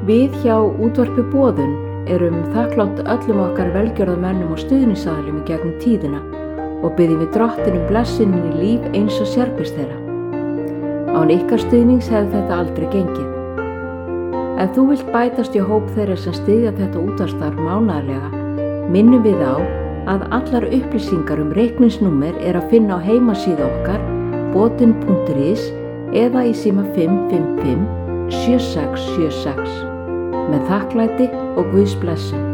Við hjá Útvarpi Boðun erum þakklátt öllum okkar velgjörðamönnum og stuðningsaðilum í gegnum tíðina og biðjum við Drottin blessun inn í líf eins og sérbýrs þeirra. Án ykkar stuðnings hefði þetta aldrei gengið. Ef þú vilt bætast í hóp þeirra sem styðja þetta útvarpsstarf mánaðarlega, minnum við á að allar upplýsingar reikningsnúmer er að finna á heimasíðu okkar bodun.is eða í síma 555 7676. Með þakklæti og Guðs blessun.